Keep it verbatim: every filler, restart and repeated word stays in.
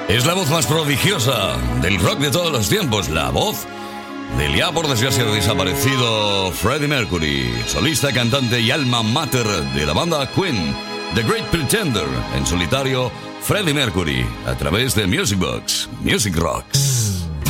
Es la voz más prodigiosa del rock de todos los tiempos, la voz del ya por desgracia desaparecido Freddie Mercury, solista, cantante y alma mater de la banda Queen, The Great Pretender, en solitario Freddie Mercury, a través de Music Box, Music Rocks.